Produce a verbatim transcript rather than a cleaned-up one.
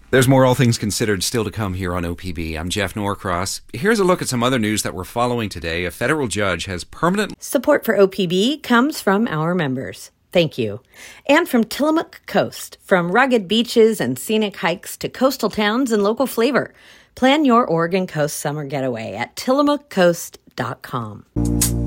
There's more All Things Considered still to come here on O P B. I'm Jeff Norcross. Here's a look at some other news that we're following today. A federal judge has permanent... Support for O P B comes from our members. Thank you. And from Tillamook Coast. From rugged beaches and scenic hikes to coastal towns and local flavor. Plan your Oregon Coast summer getaway at tillamook coast dot com.